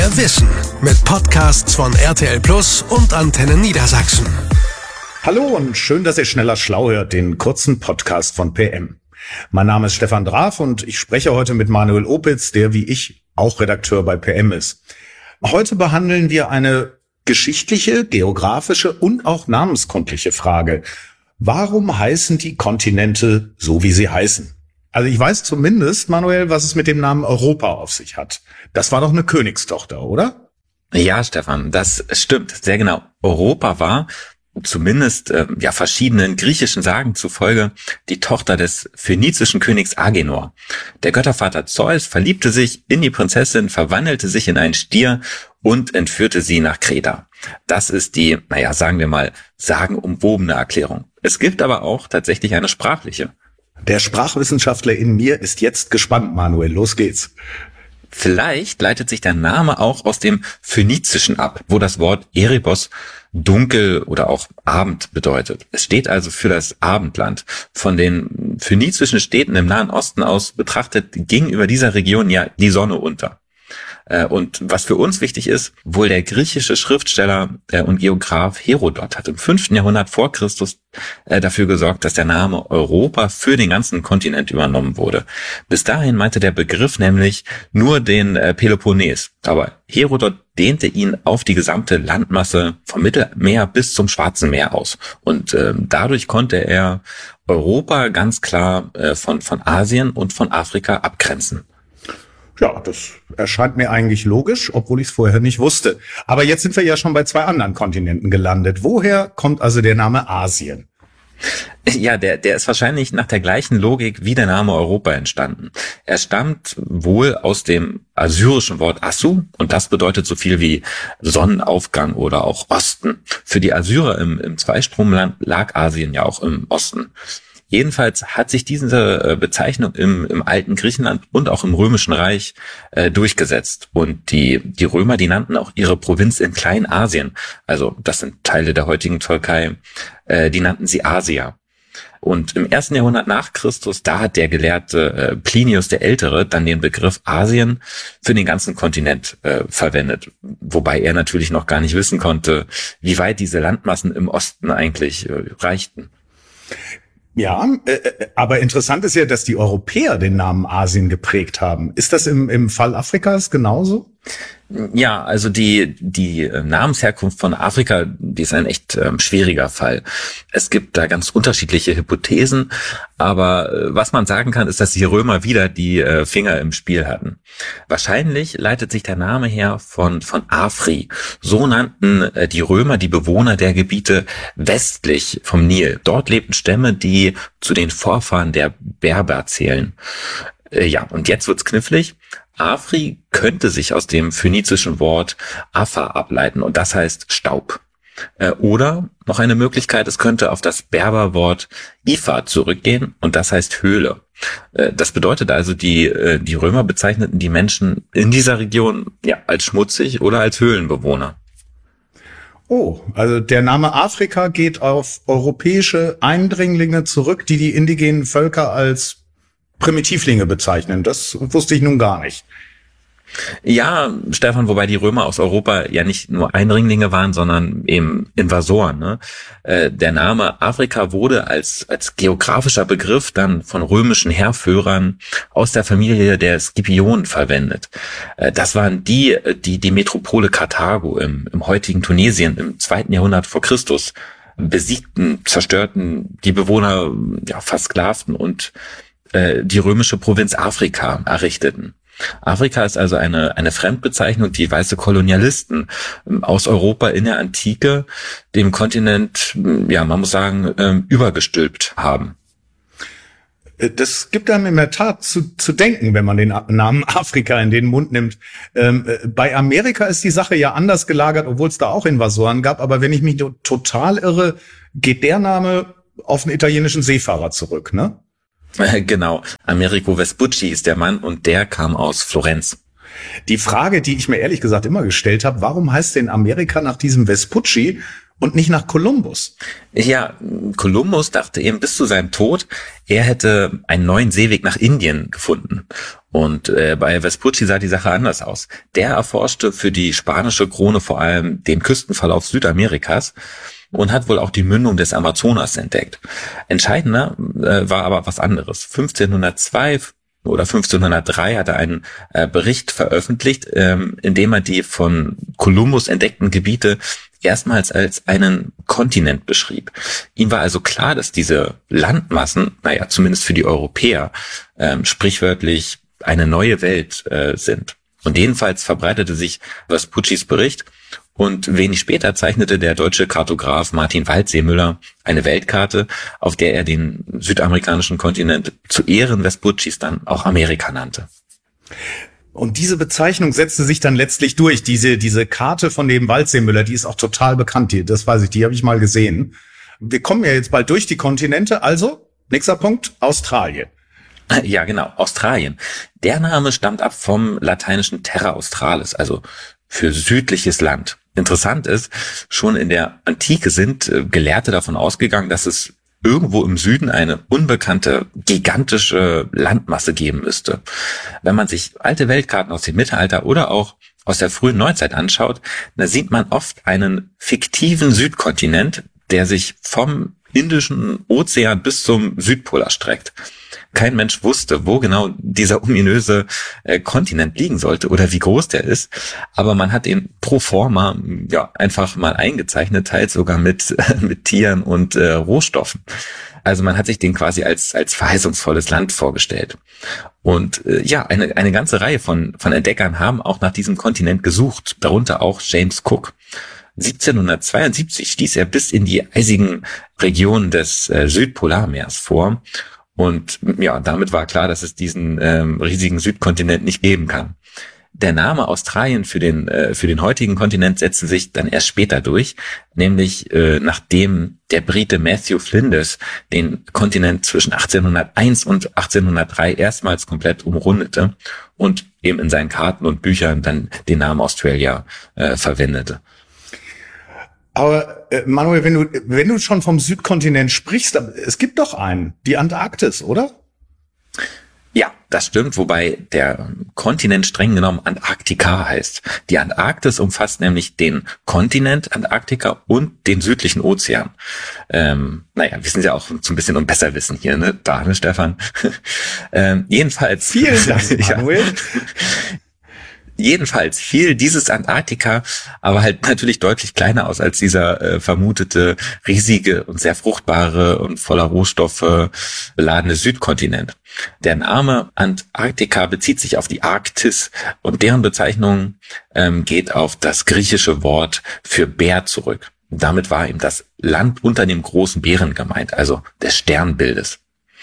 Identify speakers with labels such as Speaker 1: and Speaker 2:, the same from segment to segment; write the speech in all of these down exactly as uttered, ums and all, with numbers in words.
Speaker 1: Mehr Wissen mit Podcasts von R T L Plus und Antenne Niedersachsen.
Speaker 2: Hallo und schön, dass ihr schneller schlau hört, den kurzen Podcast von P M. Mein Name ist Stefan Draf und ich spreche heute mit Manuel Opitz, der wie ich auch Redakteur bei P M ist. Heute behandeln wir eine geschichtliche, geografische und auch namenskundliche Frage. Warum heißen die Kontinente so, wie sie heißen? Also ich weiß zumindest, Manuel, was es mit dem Namen Europa auf sich hat. Das war doch eine Königstochter, oder?
Speaker 3: Ja, Stefan, das stimmt, sehr genau. Europa war, zumindest äh, ja verschiedenen griechischen Sagen zufolge, die Tochter des phönizischen Königs Agenor. Der Göttervater Zeus verliebte sich in die Prinzessin, verwandelte sich in einen Stier und entführte sie nach Kreta. Das ist die, naja, sagen wir mal, sagenumwobene Erklärung. Es gibt aber auch tatsächlich eine sprachliche.
Speaker 2: Der Sprachwissenschaftler in mir ist jetzt gespannt, Manuel. Los geht's.
Speaker 3: Vielleicht leitet sich der Name auch aus dem Phönizischen ab, wo das Wort Erebos dunkel oder auch Abend bedeutet. Es steht also für das Abendland. Von den phönizischen Städten im Nahen Osten aus betrachtet ging über dieser Region ja die Sonne unter. Und was für uns wichtig ist, wohl der griechische Schriftsteller und Geograph Herodot hat im fünften Jahrhundert vor Christus dafür gesorgt, dass der Name Europa für den ganzen Kontinent übernommen wurde. Bis dahin meinte der Begriff nämlich nur den Peloponnes, aber Herodot dehnte ihn auf die gesamte Landmasse vom Mittelmeer bis zum Schwarzen Meer aus. Und äh, dadurch konnte er Europa ganz klar äh, von, von Asien und von Afrika abgrenzen.
Speaker 2: Ja, das erscheint mir eigentlich logisch, obwohl ich es vorher nicht wusste. Aber jetzt sind wir ja schon bei zwei anderen Kontinenten gelandet. Woher kommt also der Name Asien?
Speaker 3: Ja, der, der ist wahrscheinlich nach der gleichen Logik wie der Name Europa entstanden. Er stammt wohl aus dem assyrischen Wort Assu und das bedeutet so viel wie Sonnenaufgang oder auch Osten. Für die Assyrer im, im Zweistromland lag Asien ja auch im Osten. Jedenfalls hat sich diese Bezeichnung im, im alten Griechenland und auch im Römischen Reich äh, durchgesetzt. Und die, die Römer, die nannten auch ihre Provinz in Kleinasien, also das sind Teile der heutigen Türkei, äh, die nannten sie Asia. Und im ersten Jahrhundert nach Christus, da hat der Gelehrte äh, Plinius der Ältere dann den Begriff Asien für den ganzen Kontinent äh, verwendet. Wobei er natürlich noch gar nicht wissen konnte, wie weit diese Landmassen im Osten eigentlich äh, reichten.
Speaker 2: Ja, äh, aber interessant ist ja, dass die Europäer den Namen Asien geprägt haben. Ist das im, im Fall Afrikas genauso?
Speaker 3: Ja, also die die Namensherkunft von Afrika, die ist ein echt ähm, schwieriger Fall. Es gibt da ganz unterschiedliche Hypothesen, aber äh, was man sagen kann, ist, dass die Römer wieder die äh, Finger im Spiel hatten. Wahrscheinlich leitet sich der Name her von von Afri. So nannten äh, die Römer die Bewohner der Gebiete westlich vom Nil. Dort lebten Stämme, die zu den Vorfahren der Berber zählen. Äh, ja, und jetzt wird's knifflig. Afri könnte sich aus dem phönizischen Wort Afa ableiten und das heißt Staub. Oder noch eine Möglichkeit, es könnte auf das Berberwort Ifa zurückgehen und das heißt Höhle. Das bedeutet also, die, die Römer bezeichneten die Menschen in dieser Region ja als schmutzig oder als Höhlenbewohner.
Speaker 2: Oh, also der Name Afrika geht auf europäische Eindringlinge zurück, die die indigenen Völker als Primitivlinge bezeichnen. Das wusste ich nun gar nicht.
Speaker 3: Ja, Stefan, wobei die Römer aus Europa ja nicht nur Eindringlinge waren, sondern eben Invasoren. Ne? Äh, der Name Afrika wurde als als geografischer Begriff dann von römischen Heerführern aus der Familie der Scipionen verwendet. Äh, das waren die, die die Metropole Karthago im, im heutigen Tunesien im zweiten Jahrhundert vor Christus besiegten, zerstörten, die Bewohner ja versklavten und die römische Provinz Afrika errichteten. Afrika ist also eine eine Fremdbezeichnung, die weiße Kolonialisten aus Europa in der Antike dem Kontinent, ja, man muss sagen, übergestülpt haben.
Speaker 2: Das gibt einem in der Tat zu, zu denken, wenn man den Namen Afrika in den Mund nimmt. Ähm, bei Amerika ist die Sache ja anders gelagert, obwohl es da auch Invasoren gab. Aber wenn ich mich total irre, geht der Name auf einen italienischen Seefahrer zurück, ne?
Speaker 3: Genau, Amerigo Vespucci ist der Mann und der kam aus Florenz.
Speaker 2: Die Frage, die ich mir ehrlich gesagt immer gestellt habe, warum heißt denn Amerika nach diesem Vespucci und nicht nach Kolumbus.
Speaker 3: Ja, Kolumbus dachte eben bis zu seinem Tod, er hätte einen neuen Seeweg nach Indien gefunden. Und äh, bei Vespucci sah die Sache anders aus. Der erforschte für die spanische Krone vor allem den Küstenverlauf Südamerikas und hat wohl auch die Mündung des Amazonas entdeckt. Entscheidender äh, war aber was anderes. fünfzehnhundertzwei oder fünfzehnhundertdrei hat er einen äh, Bericht veröffentlicht, ähm, in dem er die von Kolumbus entdeckten Gebiete erstmals als einen Kontinent beschrieb. Ihm war also klar, dass diese Landmassen, naja, zumindest für die Europäer, ähm, sprichwörtlich eine neue Welt äh, sind. Und jedenfalls verbreitete sich Vespuccis Bericht und wenig später zeichnete der deutsche Kartograf Martin Waldseemüller eine Weltkarte, auf der er den südamerikanischen Kontinent zu Ehren Vespuccis dann auch Amerika nannte.
Speaker 2: Und diese Bezeichnung setzte sich dann letztlich durch. Diese diese Karte von dem Waldseemüller, die ist auch total bekannt. Die, das weiß ich, die habe ich mal gesehen. Wir kommen ja jetzt bald durch die Kontinente. Also, nächster Punkt, Australien.
Speaker 3: Ja, genau, Australien. Der Name stammt ab vom lateinischen Terra Australis, also für südliches Land. Interessant ist, schon in der Antike sind äh, Gelehrte davon ausgegangen, dass es irgendwo im Süden eine unbekannte, gigantische Landmasse geben müsste. Wenn man sich alte Weltkarten aus dem Mittelalter oder auch aus der frühen Neuzeit anschaut, da sieht man oft einen fiktiven Südkontinent, der sich vom Indischen Ozean bis zum Südpol erstreckt. Kein Mensch wusste, wo genau dieser ominöse äh, Kontinent liegen sollte oder wie groß der ist. Aber man hat ihn pro forma ja einfach mal eingezeichnet, teils sogar mit mit Tieren und äh, Rohstoffen. Also man hat sich den quasi als als verheißungsvolles Land vorgestellt. Und äh, ja, eine eine ganze Reihe von von Entdeckern haben auch nach diesem Kontinent gesucht, darunter auch James Cook. siebzehnhundertzweiundsiebzig stieß er bis in die eisigen Regionen des äh, Südpolarmeers vor. Und ja, damit war klar, dass es diesen ähm, riesigen Südkontinent nicht geben kann. Der Name Australien für den äh, für den heutigen Kontinent setzte sich dann erst später durch, nämlich äh, nachdem der Brite Matthew Flinders den Kontinent zwischen achtzehnhunderteins und achtzehnhundertdrei erstmals komplett umrundete und eben in seinen Karten und Büchern dann den Namen Australia äh, verwendete.
Speaker 2: Aber äh, Manuel, wenn du wenn du schon vom Südkontinent sprichst, es gibt doch einen, die Antarktis, oder?
Speaker 3: Ja, das stimmt, wobei der Kontinent streng genommen Antarktika heißt. Die Antarktis umfasst nämlich den Kontinent Antarktika und den südlichen Ozean. Ähm, naja, wir sind ja auch so ein bisschen um Besserwissen hier, ne? Da, ne, Stefan? ähm, jedenfalls.
Speaker 2: Vielen Dank, Manuel.
Speaker 3: Jedenfalls fiel dieses Antarktika aber halt natürlich deutlich kleiner aus als dieser äh, vermutete riesige und sehr fruchtbare und voller Rohstoffe beladene Südkontinent. Der Name Antarktika bezieht sich auf die Arktis und deren Bezeichnung ähm, geht auf das griechische Wort für Bär zurück. Und damit war eben das Land unter dem großen Bären gemeint, also des Sternbildes.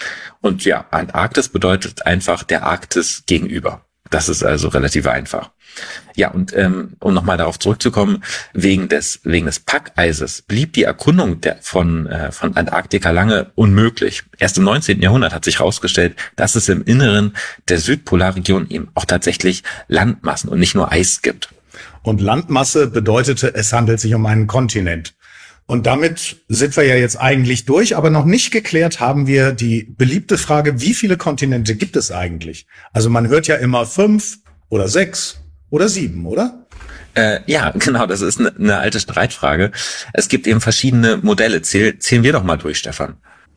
Speaker 3: Und ja, Antarktis bedeutet einfach der Arktis gegenüber. Das ist also relativ einfach. Ja, und ähm, um nochmal darauf zurückzukommen, wegen des wegen des Packeises blieb die Erkundung der, von äh, von Antarktika lange unmöglich. Erst im neunzehnten Jahrhundert hat sich herausgestellt, dass es im Inneren der Südpolarregion eben auch tatsächlich Landmassen und nicht nur Eis gibt.
Speaker 2: Und Landmasse bedeutete, es handelt sich um einen Kontinent. Und damit sind wir ja jetzt eigentlich durch, aber noch nicht geklärt haben wir die beliebte Frage, wie viele Kontinente gibt es eigentlich? Also man hört ja immer fünf oder sechs oder sieben, oder?
Speaker 3: Äh, ja, genau, das ist eine, eine alte Streitfrage. Es gibt eben verschiedene Modelle. Zähl, zählen wir doch mal durch, Stefan.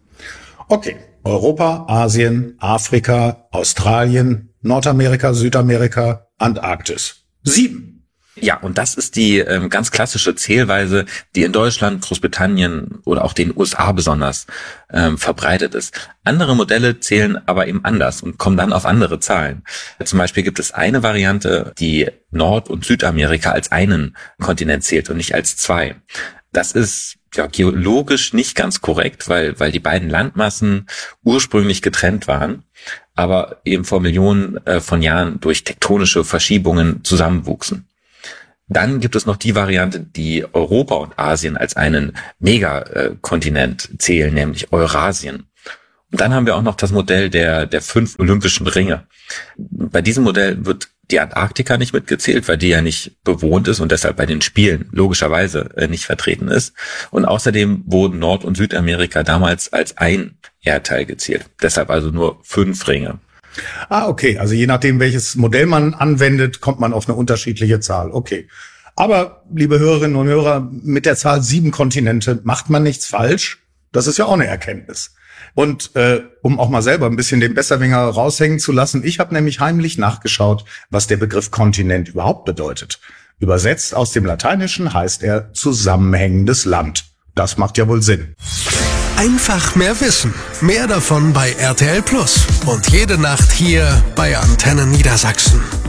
Speaker 2: Okay, Europa, Asien, Afrika, Australien, Nordamerika, Südamerika, Antarktis. Sieben.
Speaker 3: Ja, und das ist die ähm, ganz klassische Zählweise, die in Deutschland, Großbritannien oder auch den U S A besonders ähm, verbreitet ist. Andere Modelle zählen aber eben anders und kommen dann auf andere Zahlen. Zum Beispiel gibt es eine Variante, die Nord- und Südamerika als einen Kontinent zählt und nicht als zwei. Das ist ja geologisch nicht ganz korrekt, weil weil die beiden Landmassen ursprünglich getrennt waren, aber eben vor Millionen äh, von Jahren durch tektonische Verschiebungen zusammenwuchsen. Dann gibt es noch die Variante, die Europa und Asien als einen Megakontinent zählen, nämlich Eurasien. Und dann haben wir auch noch das Modell der der fünf olympischen Ringe. Bei diesem Modell wird die Antarktika nicht mitgezählt, weil die ja nicht bewohnt ist und deshalb bei den Spielen logischerweise nicht vertreten ist. Und außerdem wurden Nord- und Südamerika damals als ein Erdteil gezählt. Deshalb also nur fünf Ringe.
Speaker 2: Ah, okay. Also je nachdem, welches Modell man anwendet, kommt man auf eine unterschiedliche Zahl. Okay. Aber, liebe Hörerinnen und Hörer, mit der Zahl sieben Kontinente macht man nichts falsch. Das ist ja auch eine Erkenntnis. Und äh, um auch mal selber ein bisschen den Besserwinger raushängen zu lassen, ich habe nämlich heimlich nachgeschaut, was der Begriff Kontinent überhaupt bedeutet. Übersetzt aus dem Lateinischen heißt er zusammenhängendes Land. Das macht ja wohl Sinn.
Speaker 1: Einfach mehr wissen. Mehr davon bei R T L Plus. Und jede Nacht hier bei Antenne Niedersachsen.